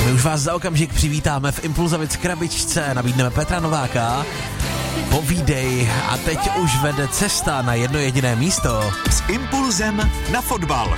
My už vás za okamžik přivítáme v Impulzovic krabičce, nabídneme Petra Nováka. Povídej, a teď už vede cesta na jedno jediné místo. S impulzem na fotbal.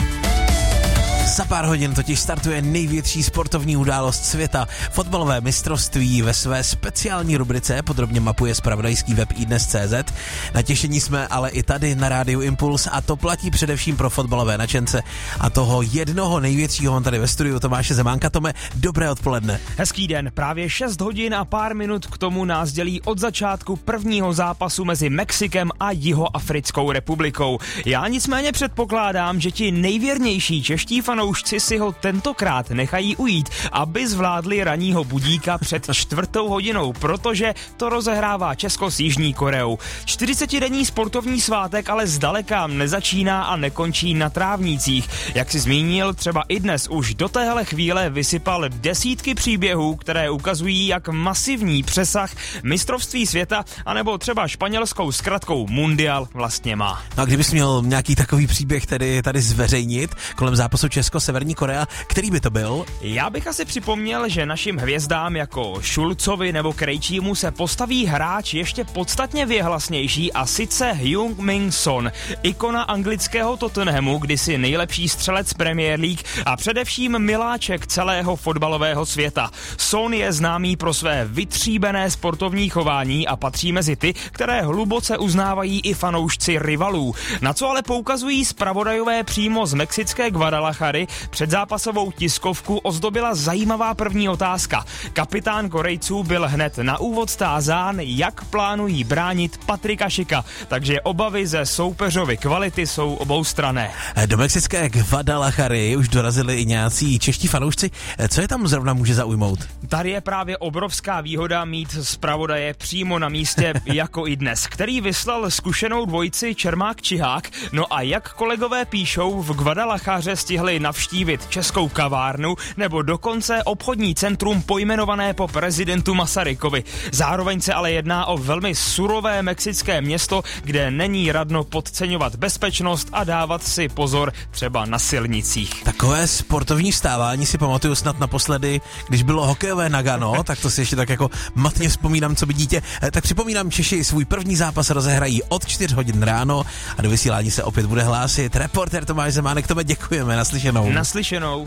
Za pár hodin totiž startuje největší sportovní událost světa. Fotbalové mistrovství ve své speciální rubrice podrobně mapuje zpravodajský web iDnes.cz. Natěšení jsme ale i tady na rádiu Impuls a to platí především pro fotbalové nadšence a toho jednoho největšího on tady ve studiu Tomáše Zemánka. Tome, dobré odpoledne. Hezký den, právě 6 hodin a pár minut k tomu nás dělí od začátku prvního zápasu mezi Mexikem a Jihoafrickou republikou. Já nicméně předpokládám, že ti nejvěrnější čeští fanoušci si ho tentokrát nechají ujít, aby zvládli ranního budíka před 4. hodinou, protože to rozehrává Česko s Jižní Koreou. 40denní sportovní svátek ale zdaleka nezačíná a nekončí na trávnících. Jak si zmínil, třeba i dnes už do téhle chvíle vysypal desítky příběhů, které ukazují, jak masivní přesah mistrovství světa anebo třeba španělskou zkratkou Mundial vlastně má. No a kdybys měl nějaký takový příběh tady zveřejnit kolem zápasu Česko-Severní Korea, který by to byl? Já bych asi připomněl, že našim hvězdám jako Šulcovi nebo Krejčímu se postaví hráč ještě podstatně věhlasnější, a sice Heung-min Son, ikona anglického Tottenhamu, kdysi nejlepší střelec Premier League a především miláček celého fotbalového světa. Son je známý pro své vytříbené sportovní chování a patří mezi ty, které hluboce uznávají i fanoušci rivalů. Na co ale poukazují zpravodajové přímo z mexické Guadalajary, předzápasovou tiskovku ozdobila zajímavá první otázka. Kapitán Korejců byl hned na úvod tázán, jak plánují bránit Patrika Schicka, takže obavy ze soupeřovy kvality jsou oboustranné. Do mexické Guadalajary už dorazili i nějací čeští fanoušci. Co je tam zrovna může zaujmout? Tady je právě obrovská výhoda mít zpravodaje přímo na místě jako i dnes, který vyslal zkušenou dvojici Čermák-Čihák. No a jak kolegové píšou, v Guadalajaře stihli navštívit českou kavárnu nebo dokonce obchodní centrum pojmenované po prezidentu Masarykovi. Zároveň se ale jedná o velmi surové mexické město, kde není radno podceňovat bezpečnost a dávat si pozor třeba na silnicích. Takové sportovní vstávání si pamatuju snad naposledy, když bylo hokejové Nagano, tak to si ještě tak jako matně vzpomínám, co by dítě. Tak připomínám, Češi svůj první zápas rozehrají od 4 hodin ráno a do vysílání se opět bude hlásit reportér Tomáš Zemánek. Tome, děkujeme, naslyšenou. Naslyšenou.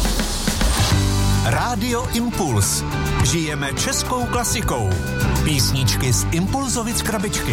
Rádio Impuls. Žijeme českou klasikou. Písničky z Impulzovic krabičky.